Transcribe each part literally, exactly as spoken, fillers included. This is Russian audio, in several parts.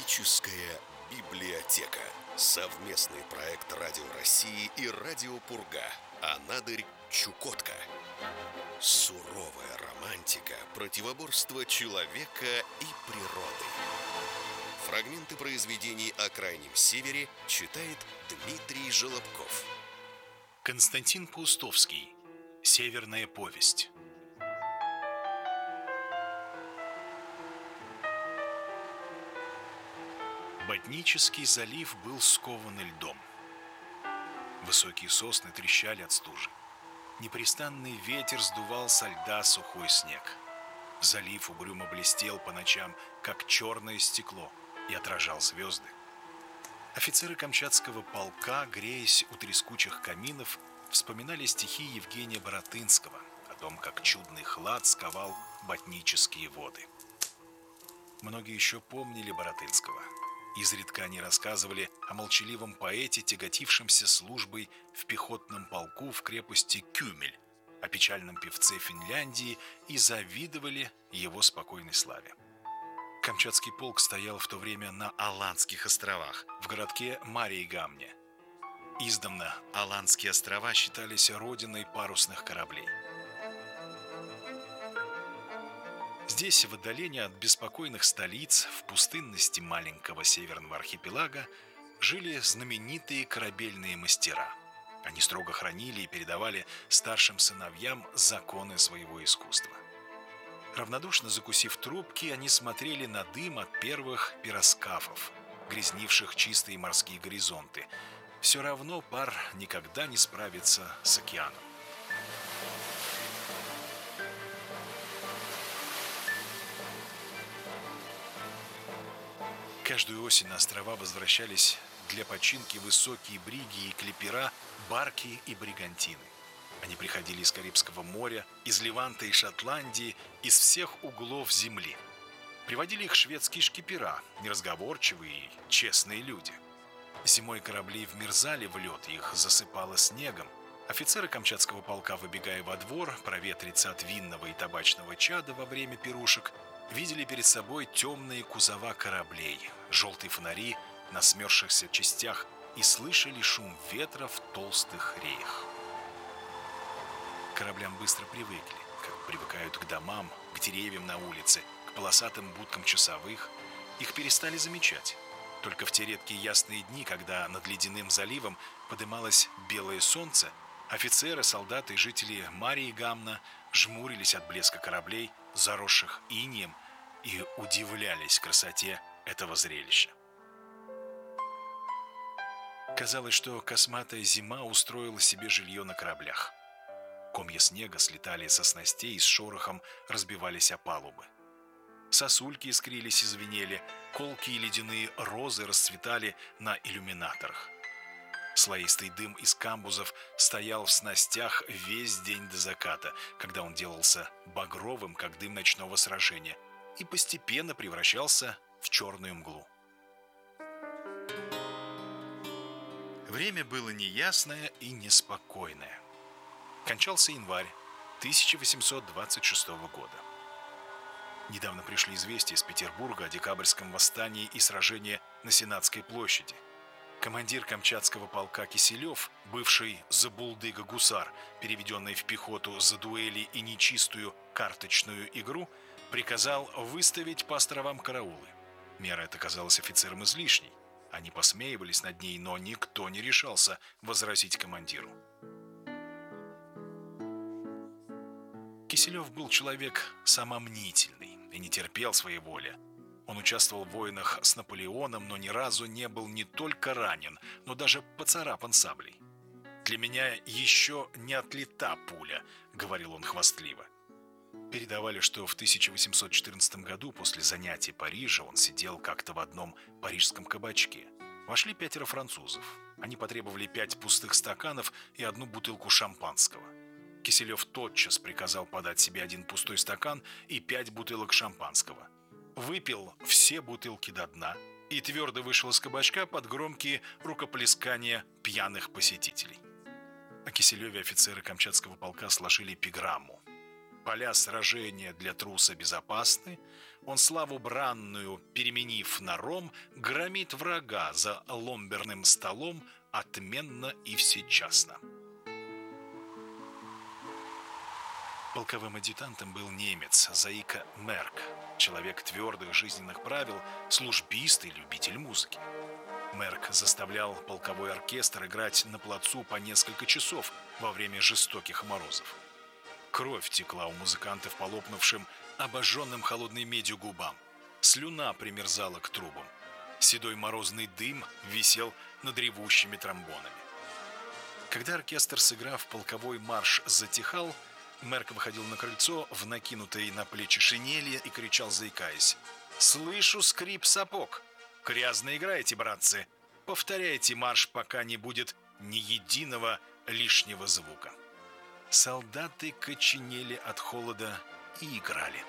Этническая библиотека. Совместный проект Радио России и Радио Пурга. Анадырь, Чукотка. Суровая романтика, противоборство человека и природы. Фрагменты произведений о Крайнем Севере читает Дмитрий Желобков. Константин Паустовский. Северная повесть. Ботнический залив был скован льдом. Высокие сосны трещали от стужи. Непрестанный ветер сдувал со льда сухой снег. Залив угрюмо блестел по ночам, как черное стекло, и отражал звезды. Офицеры Камчатского полка, греясь у трескучих каминов, вспоминали стихи Евгения Баратынского о том, как чудный хлад сковал ботнические воды. Многие еще помнили Баратынского. Изредка они рассказывали о молчаливом поэте, тяготившемся службой в пехотном полку в крепости Кюмель, о печальном певце Финляндии и завидовали его спокойной славе. Камчатский полк стоял в то время на Аландских островах, в городке Марий-Гамне. Издавна Аландские острова считались родиной парусных кораблей. Здесь, в отдалении от беспокойных столиц, в пустынности маленького северного архипелага, жили знаменитые корабельные мастера. Они строго хранили и передавали старшим сыновьям законы своего искусства. Равнодушно закусив трубки, они смотрели на дым от первых пироскафов, грязнивших чистые морские горизонты. Все равно пар никогда не справится с океаном. Каждую осень на острова возвращались для починки высокие бриги и клипера, барки и бригантины. Они приходили из Карибского моря, из Леванта и Шотландии, из всех углов земли. Приводили их шведские шкипера, неразговорчивые и честные люди. Зимой корабли вмерзали в лед, их засыпало снегом. Офицеры Камчатского полка, выбегая во двор, проветриться от винного и табачного чада во время пирушек, видели перед собой темные кузова кораблей, желтые фонари на смерзшихся частях и слышали шум ветра в толстых реях. К кораблям быстро привыкли, как привыкают к домам, к деревьям на улице, к полосатым будкам часовых. Их перестали замечать. Только в те редкие ясные дни, когда над ледяным заливом подымалось белое солнце, офицеры, солдаты и жители Марий-Гамна жмурились от блеска кораблей, заросших инеем, и удивлялись красоте этого зрелища. Казалось, что косматая зима устроила себе жилье на кораблях. Комья снега слетали со снастей и с шорохом разбивались о палубы. Сосульки искрились и звенели, колкие ледяные розы расцветали на иллюминаторах. Слоистый дым из камбузов стоял в снастях весь день до заката, когда он делался багровым, как дым ночного сражения, и постепенно превращался в черную мглу. Время было неясное и неспокойное. Кончался январь тысяча восемьсот двадцать шестого года. Недавно пришли известия из Петербурга о декабрьском восстании и сражении на Сенатской площади. Командир Камчатского полка Киселев, бывший забулдыга-гусар, переведенный в пехоту за дуэли и нечистую карточную игру, приказал выставить по островам караулы. Мера эта казалась офицерам излишней. Они посмеивались над ней, но никто не решался возразить командиру. Киселев был человек самомнительный и не терпел своей воли. Он участвовал в войнах с Наполеоном, но ни разу не был не только ранен, но даже поцарапан саблей. «Для меня еще не отлета пуля», — говорил он хвастливо. Передавали, что в тысяча восемьсот четырнадцатом году после занятий Парижа он сидел как-то в одном парижском кабачке. Вошли пятеро французов. Они потребовали пять пустых стаканов и одну бутылку шампанского. Киселев тотчас приказал подать себе один пустой стакан и пять бутылок шампанского. Выпил все бутылки до дна и твердо вышел из кабачка под громкие рукоплескания пьяных посетителей. О Киселеве офицеры Камчатского полка сложили эпиграмму: поля сражения для труса безопасны, он славу бранную, переменив на ром, громит врага за ломберным столом отменно и всечасно. Полковым адъютантом был немец, заика Мерк, человек твердых жизненных правил, службист и любитель музыки. Мерк заставлял полковой оркестр играть на плацу по несколько часов во время жестоких морозов. Кровь текла у музыкантов по лопнувшим, обожженным холодной медью губам. Слюна примерзала к трубам. Седой морозный дым висел над ревущими тромбонами. Когда оркестр, сыграв полковой марш, затихал, Мерк выходил на крыльцо в накинутой на плечи шинели и кричал, заикаясь: «Слышу скрип сапог! Грязно играете, братцы! Повторяйте марш, пока не будет ни единого лишнего звука!» Солдаты коченели от холода и играли.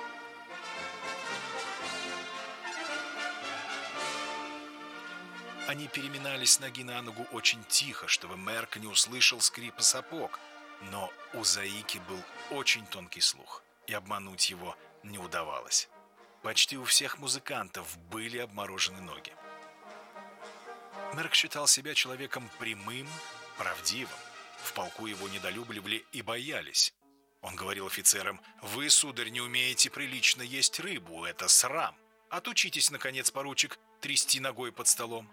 Они переминались с ноги на ногу очень тихо, чтобы Мерк не услышал скрипа сапог, но у заики был очень тонкий слух, и обмануть его не удавалось. Почти у всех музыкантов были обморожены ноги. Мерк считал себя человеком прямым, правдивым. В полку его недолюбливали и боялись. Он говорил офицерам: «Вы, сударь, не умеете прилично есть рыбу, это срам. Отучитесь, наконец, поручик, трясти ногой под столом».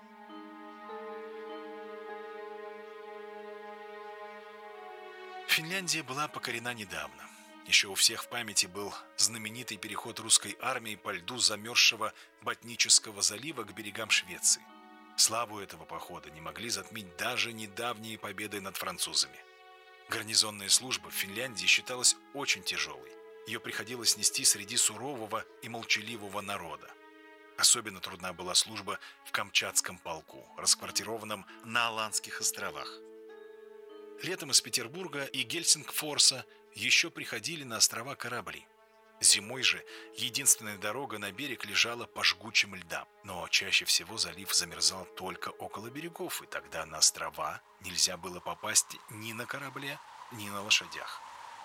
Финляндия была покорена недавно. Еще у всех в памяти был знаменитый переход русской армии по льду замерзшего Ботнического залива к берегам Швеции. Славу этого похода не могли затмить даже недавние победы над французами. Гарнизонная служба в Финляндии считалась очень тяжелой. Ее приходилось нести среди сурового и молчаливого народа. Особенно трудна была служба в Камчатском полку, расквартированном на Аландских островах. Летом из Петербурга и Гельсингфорса еще приходили на острова корабли. Зимой же единственная дорога на берег лежала по жгучим льдам. Но чаще всего залив замерзал только около берегов, и тогда на острова нельзя было попасть ни на корабле, ни на лошадях.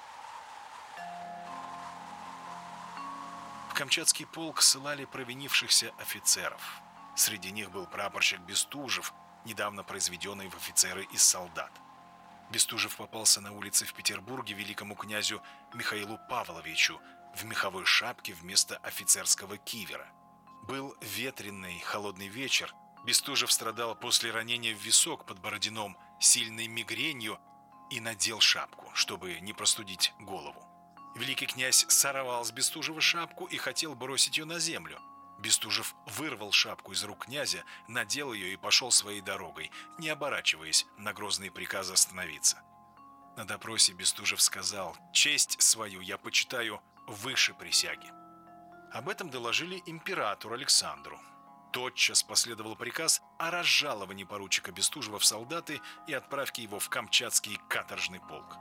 В Камчатский полк ссылали провинившихся офицеров. Среди них был прапорщик Бестужев, недавно произведенный в офицеры из солдат. Бестужев попался на улице в Петербурге великому князю Михаилу Павловичу в меховой шапке вместо офицерского кивера. Был ветреный, холодный вечер. Бестужев страдал после ранения в висок под Бородином сильной мигренью и надел шапку, чтобы не простудить голову. Великий князь сорвал с Бестужева шапку и хотел бросить ее на землю. Бестужев вырвал шапку из рук князя, надел ее и пошел своей дорогой, не оборачиваясь на грозные приказы остановиться. На допросе Бестужев сказал: «Честь свою я почитаю выше присяги». Об этом доложили императору Александру. Тотчас последовал приказ о разжаловании поручика Бестужева в солдаты и отправке его в Камчатский каторжный полк.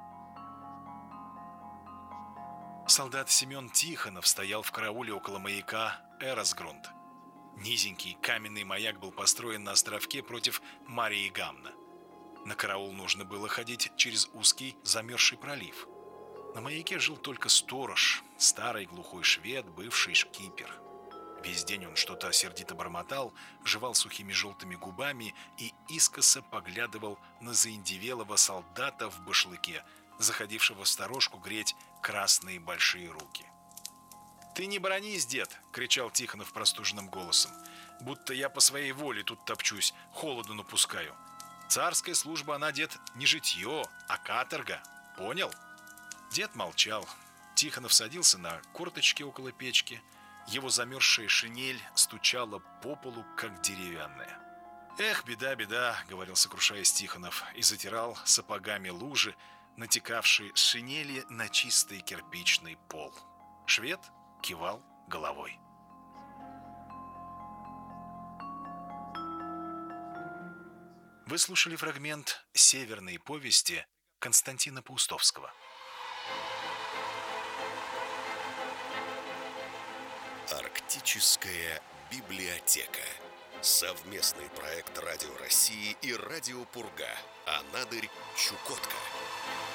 Солдат Семен Тихонов стоял в карауле около маяка Эросгрунд. Низенький каменный маяк был построен на островке против Марии Гамна. На караул нужно было ходить через узкий замерзший пролив. На маяке жил только сторож, старый глухой швед, бывший шкипер. Весь день он что-то сердито бормотал, жевал сухими желтыми губами и искоса поглядывал на заиндевелого солдата в башлыке, заходившего в сторожку греть красные большие руки. «Ты не бронись, дед!» — кричал Тихонов простуженным голосом. «Будто я по своей воле тут топчусь, холоду напускаю. Царская служба, она, дед, не житье, а каторга. Понял?» Дед молчал. Тихонов садился на корточки около печки. Его замерзшая шинель стучала по полу, как деревянная. «Эх, беда, беда!» — говорил, сокрушаясь Тихонов, и затирал сапогами лужи, натекавшие с шинели на чистый кирпичный пол. Швед кивал головой. Вы слушали фрагмент «Северной повести» Константина Паустовского. Арктическая библиотека. Совместный проект Радио России и Радио Пурга. Анадырь, Чукотка.